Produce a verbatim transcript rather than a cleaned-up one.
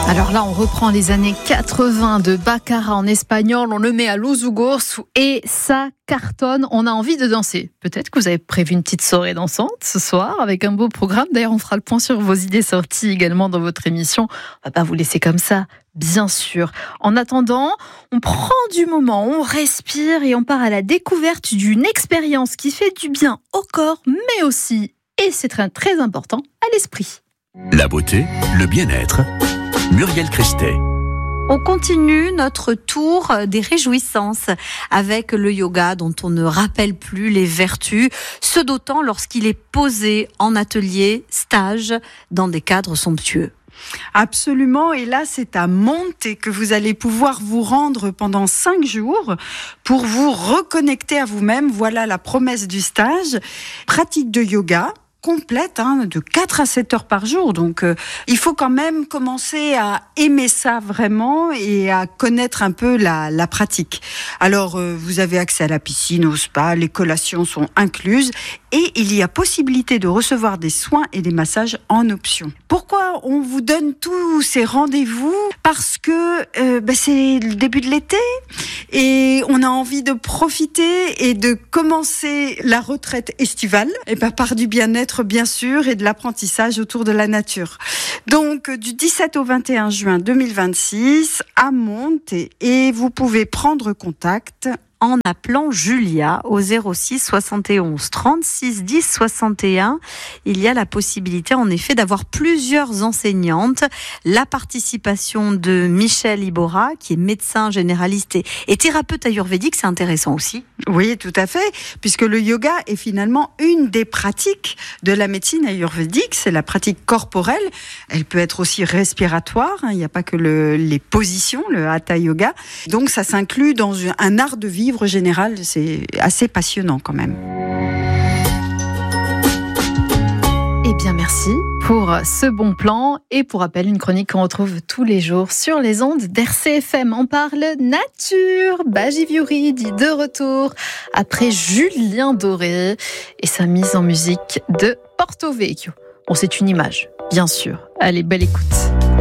Alors là, on reprend les années quatre-vingts de Baccara en espagnol, on le met à Los Ugors et ça cartonne, on a envie de danser. Peut-être que vous avez prévu une petite soirée dansante ce soir avec un beau programme. D'ailleurs, on fera le point sur vos idées sorties également dans votre émission. On va pas vous laisser comme ça, bien sûr. En attendant, on prend du moment, on respire et on part à la découverte d'une expérience qui fait du bien au corps, mais aussi, et c'est très, très important, à l'esprit. La beauté, le bien-être. Muriel Christet. On continue notre tour des réjouissances avec le yoga dont on ne rappelle plus les vertus, ce d'autant lorsqu'il est posé en atelier, stage, dans des cadres somptueux. Absolument, et là c'est à Monte que vous allez pouvoir vous rendre pendant cinq jours pour vous reconnecter à vous-même. Voilà la promesse du stage. Pratique de yoga complète, hein, de quatre à sept heures par jour. Donc, euh, il faut quand même commencer à aimer ça vraiment et à connaître un peu la, la pratique. Alors, euh, vous avez accès à la piscine, au spa, les collations sont incluses et il y a possibilité de recevoir des soins et des massages en option. Pourquoi on vous donne tous ces rendez-vous ? Parce que euh, bah, c'est le début de l'été et on a envie de profiter et de commencer la retraite estivale et bah, par du bien-être bien sûr et de l'apprentissage autour de la nature. Donc du dix-sept au vingt et un juin deux mille vingt-six à Monte et vous pouvez prendre contact en appelant Julia au zéro six soixante et onze trente-six dix soixante et un. Il y a la possibilité en effet d'avoir plusieurs enseignantes. La participation de Michel Ibora, qui est médecin généraliste et, et thérapeute ayurvédique, c'est intéressant aussi. Oui, tout à fait, puisque le yoga est finalement une des pratiques de la médecine ayurvédique. C'est la pratique corporelle. Elle peut être aussi respiratoire. Il n'y a pas que le, les positions, le hatha yoga. Donc ça s'inclut dans un art de vie général, c'est assez passionnant quand même. Eh bien, merci pour ce bon plan. Et pour rappel, une chronique qu'on retrouve tous les jours sur les ondes d'R C F M. On parle nature. Baji dit de retour après Julien Doré et sa mise en musique de Porto Vecchio. Bon, c'est une image, bien sûr. Allez, belle écoute.